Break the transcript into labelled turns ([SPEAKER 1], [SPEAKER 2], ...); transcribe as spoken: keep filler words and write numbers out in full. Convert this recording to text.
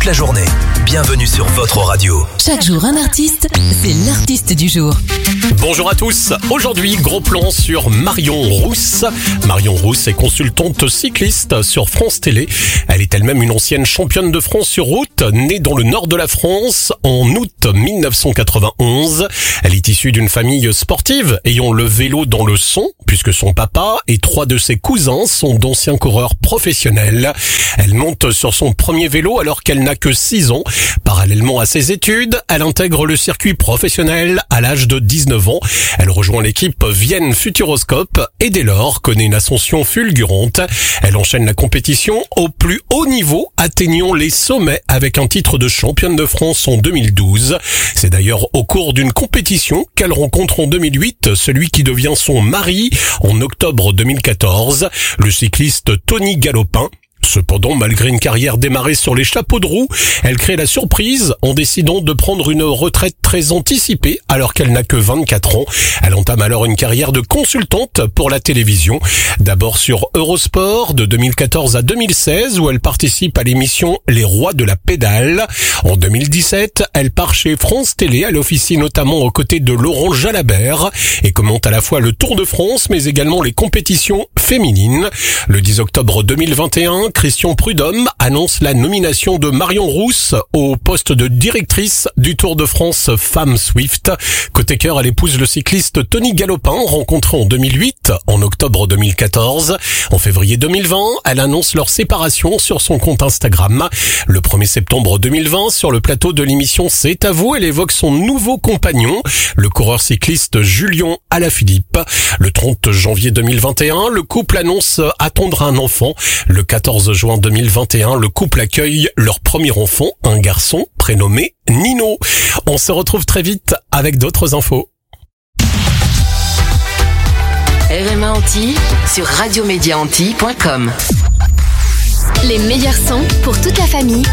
[SPEAKER 1] toute la journée. Bienvenue sur votre radio.
[SPEAKER 2] Chaque jour un artiste, c'est l'artiste du jour.
[SPEAKER 3] Bonjour à tous. Aujourd'hui, gros plan sur Marion Rousse. Marion Rousse est consultante cycliste sur France Télé. Elle est elle-même une ancienne championne de France sur route, née dans le nord de la France en août mille neuf cent quatre-vingt-onze. Elle est issue d'une famille sportive ayant le vélo dans le sang, puisque son papa et trois de ses cousins sont d'anciens coureurs professionnels. Elle monte sur son premier vélo alors qu'elle n'a que six ans. Parallèlement à ses études, elle intègre le circuit professionnel à l'âge de dix-neuf ans. Elle rejoint l'équipe Vienne Futuroscope et dès lors connaît une ascension fulgurante. Elle enchaîne la compétition au plus haut niveau, atteignant les sommets avec un titre de championne de France en deux mille douze. C'est d'ailleurs au cours d'une compétition qu'elle rencontre en deux mille huit celui qui devient son mari en octobre deux mille quatorze, le cycliste Tony Galopin. Cependant, malgré une carrière démarrée sur les chapeaux de roue, elle crée la surprise en décidant de prendre une retraite très anticipée alors qu'elle n'a que vingt-quatre ans. Elle entame alors une carrière de consultante pour la télévision. D'abord sur Eurosport de deux mille quatorze à deux mille seize où elle participe à l'émission Les Rois de la Pédale. En deux mille dix-sept, elle part chez France Télé. Elle officie notamment aux côtés de Laurent Jalabert et commente à la fois le Tour de France mais également les compétitions féminines. Le dix octobre deux mille vingt et un, Christian Prudhomme annonce la nomination de Marion Rousse au poste de directrice du Tour de France Femmes Swift. Côté cœur, elle épouse le cycliste Tony Galopin, rencontré en deux mille huit, en octobre deux mille quatorze. En février deux mille vingt, elle annonce leur séparation sur son compte Instagram. Le premier septembre deux mille vingt, sur le plateau de l'émission C'est à vous, elle évoque son nouveau compagnon, le coureur cycliste Julien Alaphilippe. Le trente janvier deux mille vingt et un, le couple annonce attendre un enfant. Le quatorze juin deux mille vingt et un, le couple accueille leur premier enfant, un garçon prénommé Nino. On se retrouve très vite avec d'autres infos.
[SPEAKER 4] R M A Antilles sur radiomédia antilles point com.
[SPEAKER 5] Les meilleurs sons pour toute la famille